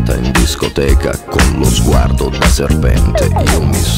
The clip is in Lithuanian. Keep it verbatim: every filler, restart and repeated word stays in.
in discoteca con lo sguardo da serpente. Io mi